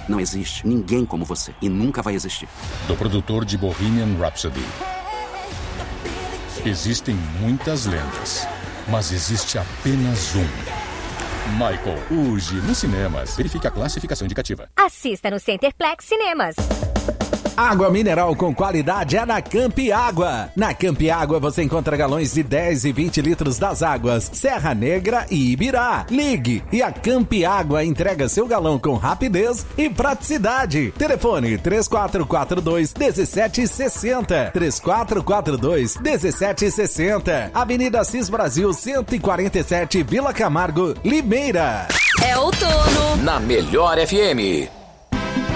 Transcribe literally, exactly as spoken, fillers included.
Não existe ninguém como você. E nunca vai existir. Do produtor de Bohemian Rhapsody. Existem muitas lendas, mas existe apenas um. Michael, hoje nos cinemas. Verifique a classificação indicativa. Assista no Centerplex Cinemas. Água mineral com qualidade é na Campi Água. Na Campi Água você encontra galões de dez e vinte litros das águas Serra Negra e Ibirá. Ligue e a Campi Água entrega seu galão com rapidez e praticidade. Telefone três quatro quatro dois, um sete seis zero. três quatro quatro dois, um sete seis zero. Avenida Assis Brasil cento e quarenta e sete, Vila Camargo, Limeira. É outono. Na Melhor F M.